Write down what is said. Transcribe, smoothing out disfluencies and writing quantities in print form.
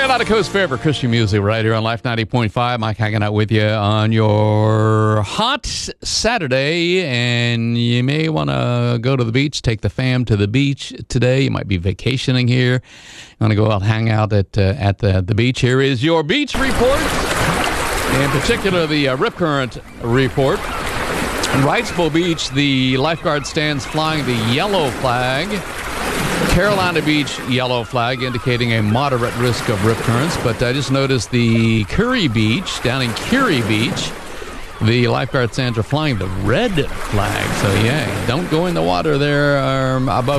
Straight out of Coast Fair for Christian music right here on Life 90.5. Mike hanging out with you on your hot Saturday, and you may want to go to the beach, take the fam to the beach today. You might be vacationing here. You want to go out, hang out at the beach. Here is your beach report, in particular the Rip Current report. In Wrightsville Beach, the lifeguard stands flying the yellow flag. Carolina Beach, yellow flag, indicating a moderate risk of rip currents. But I just noticed the Curry Beach, down in Curry Beach, the lifeguard stands are flying the red flag. So, yeah, don't go in the water there above